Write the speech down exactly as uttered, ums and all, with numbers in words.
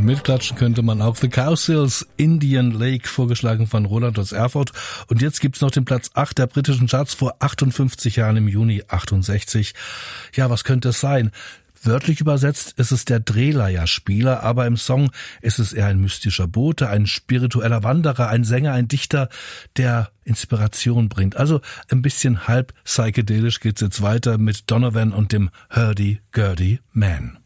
Mitklatschen könnte man auch. The Cowsills, Indian Lake, vorgeschlagen von Roland aus Erfurt. Und jetzt gibt's noch den Platz acht der britischen Charts vor achtundfünfzig Jahren im Juni achtundsechzig. Ja, was könnte es sein? Wörtlich übersetzt ist es der Drehleierspieler, aber im Song ist es eher ein mystischer Bote, ein spiritueller Wanderer, ein Sänger, ein Dichter, der Inspiration bringt. Also ein bisschen halb psychedelisch geht's jetzt weiter mit Donovan und dem Hurdy-Gurdy Man.